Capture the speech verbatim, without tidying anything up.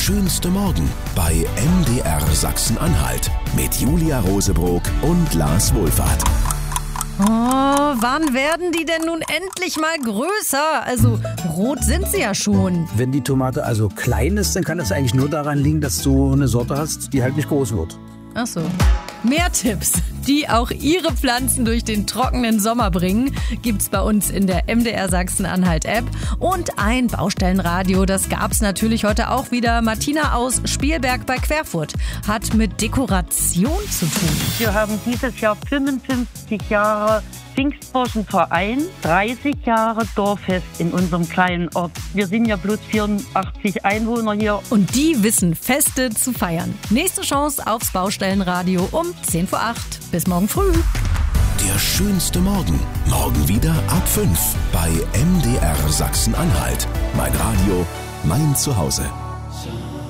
schönste Morgen bei M D R Sachsen-Anhalt mit Julia Rosebrock und Lars Wohlfahrt. Oh, wann werden die denn nun endlich mal größer? Also rot sind sie ja schon. Wenn die Tomate also klein ist, dann kann es eigentlich nur daran liegen, dass du eine Sorte hast, die halt nicht groß wird. Ach so. Mehr Tipps, die auch Ihre Pflanzen durch den trockenen Sommer bringen, gibt's bei uns in der M D R Sachsen-Anhalt-App. Und ein Baustellenradio, das gab's natürlich heute auch wieder. Martina aus Spielberg bei Querfurt hat mit Dekoration zu tun. Wir haben dieses Jahr fünfundfünfzig Jahre Pfingstburschenverein, dreißig Jahre Dorffest in unserem kleinen Ort. Wir sind ja bloß vierundachtzig Einwohner hier. Und die wissen Feste zu feiern. Nächste Chance aufs Baustellenradio um zehn vor acht. Bis morgen früh. Der schönste Morgen. Morgen wieder ab fünf bei M D R Sachsen-Anhalt. Mein Radio, mein Zuhause.